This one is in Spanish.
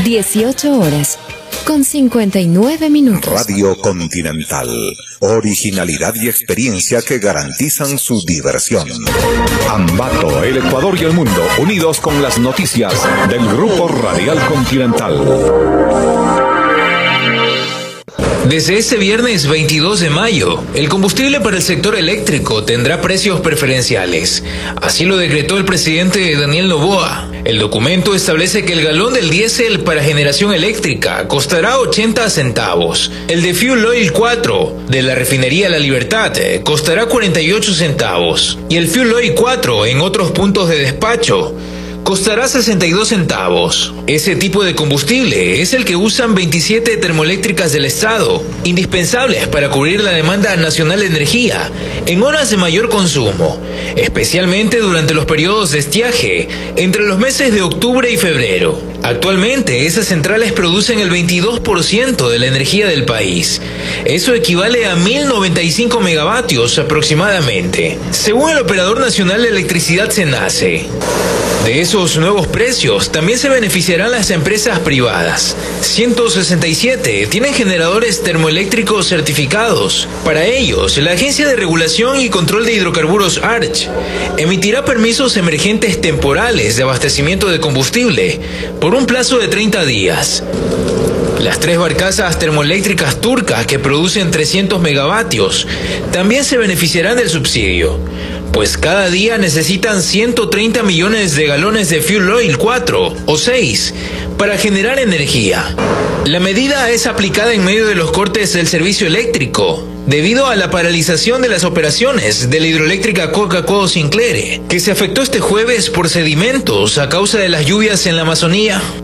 18 horas con 59 minutos. Radio Continental. Originalidad y experiencia que garantizan su diversión. Ambato, el Ecuador y el mundo, unidos con las noticias del Grupo Radial Continental. Desde este viernes 22 de mayo, el combustible para el sector eléctrico tendrá precios preferenciales. Así lo decretó el presidente Daniel Noboa. El documento establece que el galón del diésel para generación eléctrica costará 80 centavos. El de Fuel Oil 4 de la refinería La Libertad costará 48 centavos. Y el Fuel Oil 4 en otros puntos de despacho costará 62 centavos. Ese tipo de combustible es el que usan 27 termoeléctricas del Estado, indispensables para cubrir la demanda nacional de energía en horas de mayor consumo, especialmente durante los periodos de estiaje, entre los meses de octubre y febrero. Actualmente, esas centrales producen el 22% de la energía del país. Eso equivale a 1.095 megavatios aproximadamente, según el Operador Nacional de Electricidad SENACE. De esos nuevos precios también se beneficiarán las empresas privadas. 167 tienen generadores termoeléctricos certificados. Para ellos, la Agencia de Regulación y Control de Hidrocarburos ARCH emitirá permisos emergentes temporales de abastecimiento de combustible por un plazo de 30 días. Las 3 barcazas termoeléctricas turcas que producen 300 megavatios también se beneficiarán del subsidio, pues cada día necesitan 130 millones de galones de Fuel Oil 4 o 6 para generar energía. La medida es aplicada en medio de los cortes del servicio eléctrico, debido a la paralización de las operaciones de la hidroeléctrica Coca-Cola Sinclair, que se afectó este jueves por sedimentos a causa de las lluvias en la Amazonía.